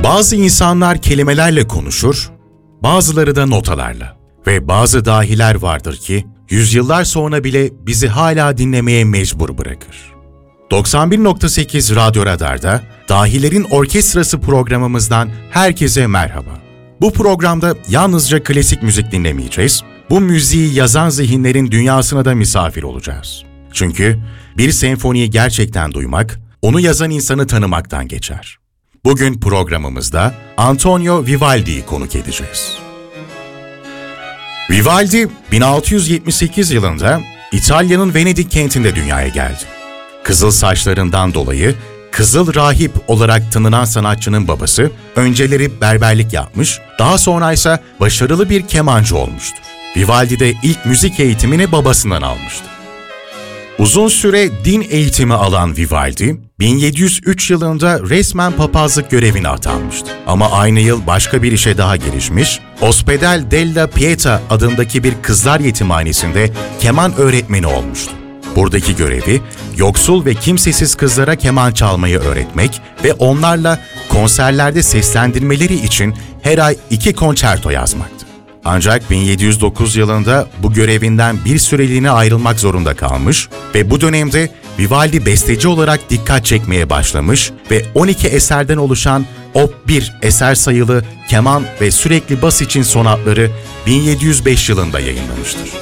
Bazı insanlar kelimelerle konuşur, bazıları da notalarla. Ve bazı dahiler vardır ki, yüzyıllar sonra bile bizi hala dinlemeye mecbur bırakır. 91.8 Radyo Radar'da Dahilerin Orkestrası programımızdan herkese merhaba. Bu programda yalnızca klasik müzik dinlemeyeceğiz, bu müziği yazan zihinlerin dünyasına da misafir olacağız. Çünkü bir senfoniyi gerçekten duymak, onu yazan insanı tanımaktan geçer. Bugün programımızda Antonio Vivaldi'yi konuk edeceğiz. Vivaldi, 1678 yılında İtalya'nın Venedik kentinde dünyaya geldi. Kızıl saçlarından dolayı Kızıl Rahip olarak tanınan sanatçının babası önceleri berberlik yapmış, daha sonra ise başarılı bir kemancı olmuştur. Vivaldi de ilk müzik eğitimini babasından almıştı. Uzun süre din eğitimi alan Vivaldi, 1703 yılında resmen papazlık görevine atanmıştı. Ama aynı yıl başka bir işe daha girişmiş, Ospedale della Pietà adındaki bir kızlar yetimhanesinde keman öğretmeni olmuştu. Buradaki görevi, yoksul ve kimsesiz kızlara keman çalmayı öğretmek ve onlarla konserlerde seslendirmeleri için her ay 2 konçerto yazmaktı. Ancak 1709 yılında bu görevinden bir süreliğine ayrılmak zorunda kalmış ve bu dönemde Vivaldi besteci olarak dikkat çekmeye başlamış ve 12 eserden oluşan Op. 1 eser sayılı keman ve sürekli bas için sonatları 1705 yılında yayınlamıştır.